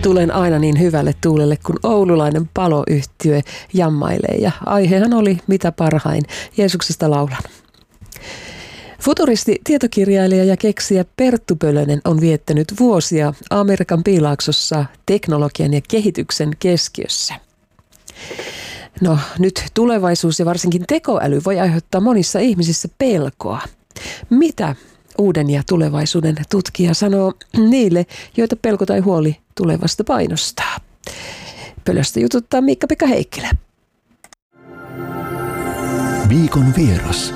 Tulen aina niin hyvälle tuulelle, kun oululainen paloyhtye jammailee, ja aihehan oli mitä parhain Jeesuksesta laulan. Futuristi, tietokirjailija ja keksijä Perttu Pölönen on viettänyt vuosia Amerikan Piilaaksossa teknologian ja kehityksen keskiössä. No, nyt tulevaisuus ja varsinkin tekoäly voi aiheuttaa monissa ihmisissä pelkoa. Mitä uuden ja tulevaisuuden tutkija sanoo niille, joita pelko tai huoli tulevasta painostaa? Pölöstä jututtaa Miikka-Pekka Heikkilä. Viikon vieras.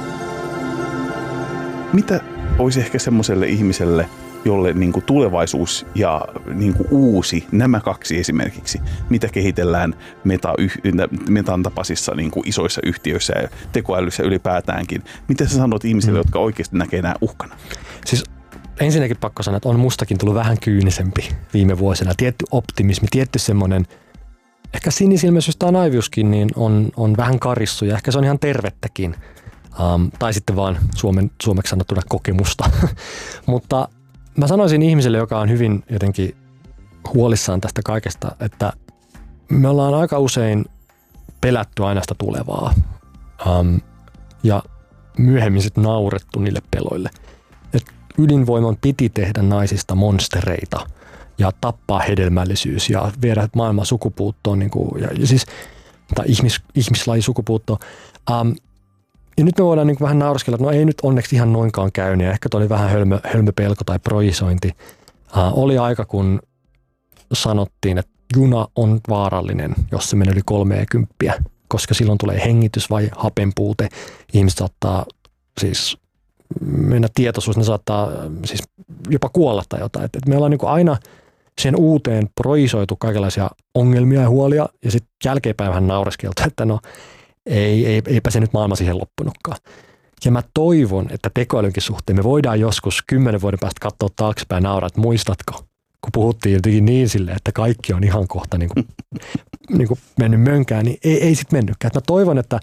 Mitä olisi ehkä semmoiselle ihmiselle, jolle niin kuin tulevaisuus ja niin kuin uusi, nämä kaksi esimerkiksi, mitä kehitellään metan tapaisissa niin kuin isoissa yhtiöissä ja tekoälyssä ylipäätäänkin. Mitä sä sanot ihmisille, jotka oikeasti näkee nämä uhkana? Siis ensinnäkin pakko sanoa, että on mustakin tullut vähän kyynisempi viime vuosina. Tietty optimismi, tietty semmoinen, ehkä sinisilmäisyys tai naiviuskin niin on vähän karissu ja ehkä se on ihan tervettäkin. Tai sitten vaan suomeksi sanottuna kokemusta. Mutta mä sanoisin ihmiselle, joka on hyvin jotenkin huolissaan tästä kaikesta, että me ollaan aika usein pelätty aina sitä tulevaa ja myöhemmin sitten naurettu niille peloille. Et ydinvoiman piti tehdä naisista monstereita ja tappaa hedelmällisyys ja viedä maailman sukupuuttoon, niin kuin, tai ihmislaji sukupuuttoon. Ja nyt me voidaan niin vähän nauraskella, että no ei nyt onneksi ihan noinkaan käynyt. Ja ehkä toi oli vähän hölmöpelko tai projisointi. Oli aika, kun sanottiin, että juna on vaarallinen, jos se menee yli 30, koska silloin tulee hengitys vai hapenpuute. Ihmiset saattaa siis mennä tietoisuus, ne saattaa siis jopa kuolla tai jotain. Et me ollaan niin aina sen uuteen projisoitu kaikenlaisia ongelmia ja huolia ja sitten jälkeenpäin vähän naureskeltu, että no eipä se nyt maailma siihen loppunutkaan. Ja mä toivon, että tekoälynkin suhteen me voidaan joskus 10 vuoden päästä katsoa taaksepäin ja nauraa, että muistatko, kun puhuttiin jotenkin niin silleen, että kaikki on ihan kohta niin kuin mennyt mönkään, niin ei sitten mennytkään. Että mä toivon, että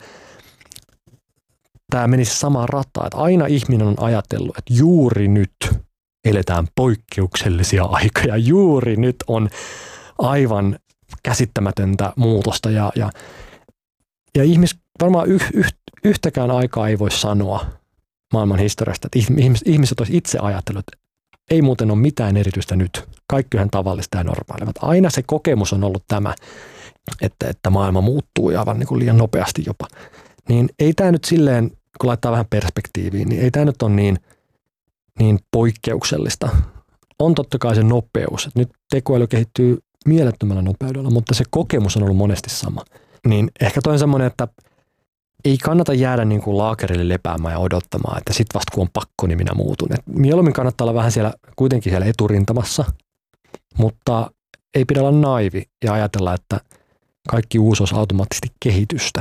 tämä menisi samaan rataan, että aina ihminen on ajatellut, että juuri nyt eletään poikkeuksellisia aikoja, juuri nyt on aivan käsittämätöntä muutosta ja varmaan yhtäkään aikaa ei voi sanoa maailman historiasta, että ihmiset olisi itse ajatellut, että ei muuten ole mitään erityistä nyt. Kaikki on tavallista ja normaalia. Aina se kokemus on ollut tämä, että maailma muuttuu ja aivan niin kuin liian nopeasti jopa. Niin ei tämä nyt silleen, kun laittaa vähän perspektiiviin, niin ei tämä nyt ole niin poikkeuksellista. On totta kai se nopeus. Että nyt tekoäly kehittyy mielettömällä nopeudella, mutta se kokemus on ollut monesti sama. Niin ehkä toi on semmoinen, että ei kannata jäädä niin kuin laakerille lepäämään ja odottamaan, että sit vasta kun on pakko, niin minä muutun. Et mieluummin kannattaa olla vähän kuitenkin siellä eturintamassa, mutta ei pidä olla naivi ja ajatella, että kaikki uusi olisi automaattisesti kehitystä.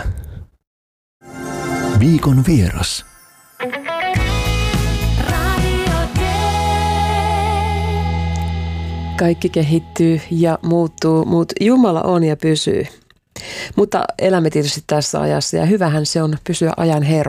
Viikon vieras. Kaikki kehittyy ja muuttuu, mutta Jumala on ja pysyy. Mutta elämme tietysti tässä ajassa ja hyvähän se on pysyä ajan hermolla.